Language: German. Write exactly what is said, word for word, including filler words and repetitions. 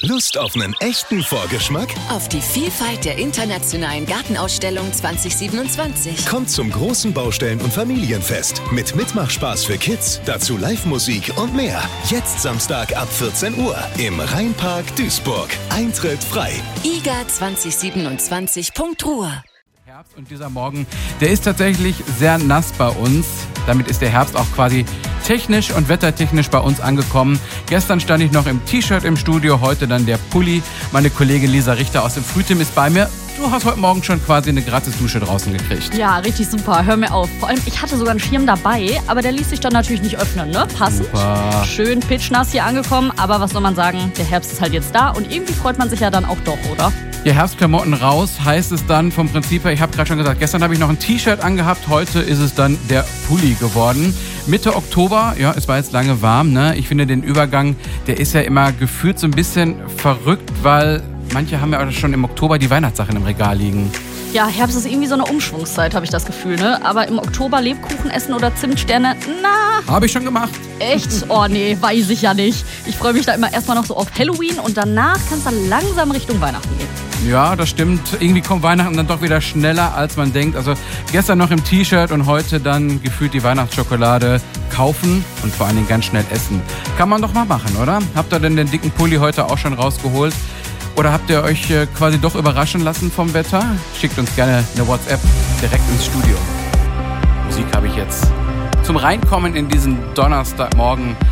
Lust auf einen echten Vorgeschmack? Auf die Vielfalt der internationalen Gartenausstellung zwanzig siebenundzwanzig. Kommt zum großen Baustellen- und Familienfest mit Mitmachspaß für Kids, dazu Live-Musik und mehr. Jetzt Samstag ab vierzehn Uhr im Rheinpark Duisburg. Eintritt frei. I G A zwanzig siebenundzwanzig Punkt Ruhr. Herbst und dieser Morgen, der ist tatsächlich sehr nass bei uns. Damit ist der Herbst auch quasi technisch und wettertechnisch bei uns angekommen. Gestern stand ich noch im T-Shirt im Studio, heute dann der Pulli. Meine Kollegin Lisa Richter aus dem Frühtim ist bei mir. Du hast heute Morgen schon quasi eine gratis Dusche draußen gekriegt. Ja, richtig super. Hör mir auf. Vor allem, ich hatte sogar einen Schirm dabei, aber der ließ sich dann natürlich nicht öffnen, ne? Passend. Super. Schön pitschnass hier angekommen, aber was soll man sagen? Der Herbst ist halt jetzt da und irgendwie freut man sich ja dann auch doch, oder? Ja, Herbstklamotten raus heißt es dann vom Prinzip her, ich habe gerade schon gesagt, gestern habe ich noch ein T-Shirt angehabt, heute ist es dann der Pulli geworden. Mitte Oktober, ja, es war jetzt lange warm, ne? Ich finde den Übergang, der ist ja immer gefühlt so ein bisschen verrückt, weil manche haben ja auch schon im Oktober die Weihnachtssachen im Regal liegen. Ja, Herbst ist irgendwie so eine Umschwungszeit, habe ich das Gefühl, ne? Aber im Oktober Lebkuchen essen oder Zimtsterne, na... Habe ich schon gemacht. Echt? Oh nee, weiß ich ja nicht. Ich freue mich da immer erstmal noch so auf Halloween und danach kann es dann langsam Richtung Weihnachten gehen. Ja, das stimmt. Irgendwie kommt Weihnachten dann doch wieder schneller, als man denkt. Also gestern noch im T-Shirt und heute dann gefühlt die Weihnachtsschokolade kaufen und vor allen Dingen ganz schnell essen. Kann man doch mal machen, oder? Habt ihr denn den dicken Pulli heute auch schon rausgeholt? Oder habt ihr euch äh, quasi doch überraschen lassen vom Wetter? Schickt uns gerne eine WhatsApp direkt ins Studio. Musik habe ich jetzt zum Reinkommen in diesen Donnerstagmorgen